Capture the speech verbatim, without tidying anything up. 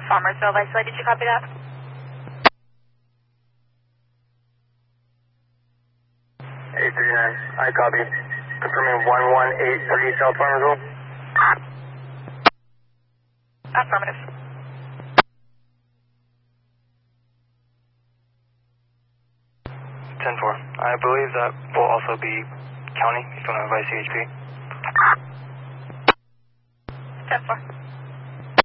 Farmersville, Viceroy, did you copy that? eight three nine, I copy. Confirming one one eight three South Farmersville. Affirmative. ten four, I believe that will also be county, if you want to advise C H P. ten four.